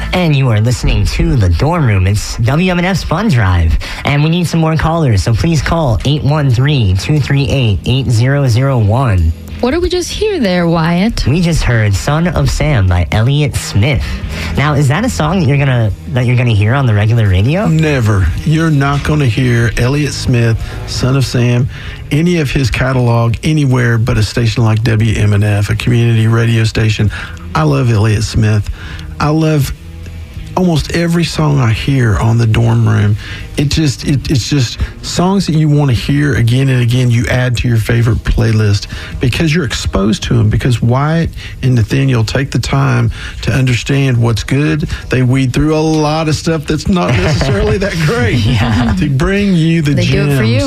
And you are listening to The Dorm Room. It's WMNF's Fun Drive. And we need some more callers, so please call 813-238-8001. What did we just hear there, Wyatt? We just heard "Son of Sam" by Elliott Smith. Now, is that a song that you're gonna hear on the regular radio? Never. You're not going to hear Elliott Smith, Son of Sam, any of his catalog anywhere but a station like WMNF, a community radio station. I love Elliott Smith. I love almost every song I hear on The Dorm Room. It's just songs that you want to hear again and again. You add to your favorite playlist because you're exposed to them. Because Wyatt and Nathaniel take the time to understand what's good. They weed through a lot of stuff that's not necessarily that great to bring you the gems. They do it for you.